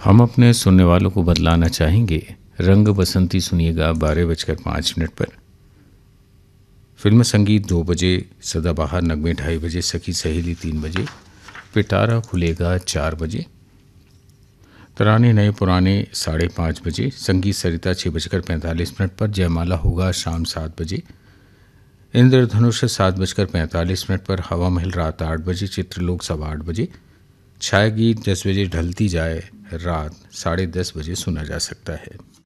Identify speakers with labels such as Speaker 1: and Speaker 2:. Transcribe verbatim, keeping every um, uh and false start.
Speaker 1: हम अपने सुनने वालों को बदलाना चाहेंगे। रंग बसंती सुनिएगा बारह बजकर पाँच मिनट पर। फिल्म संगीत दो बजे, सदाबहार नगमे ढाई बजे, सखी सहेली तीन बजे, पिटारा खुलेगा चार बजे, तराने नए पुराने साढ़े पाँच बजे, संगीत सरिता छः बजकर पैंतालीस मिनट पर, जयमाला होगा शाम सात बजे, इंद्रधनुष सात बजकर पैंतालीस मिनट पर, हवा महल रात आठ बजे, चित्रलोक सवा आठ बजे, छाया गीत दस बजे, ढलती जाए रात साढ़े दस बजे सुना जा सकता है।